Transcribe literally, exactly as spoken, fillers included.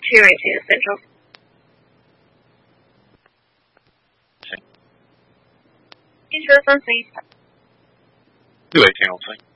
two eighteen Central. Sí. Is your phone, please? two eighteen, I'll say.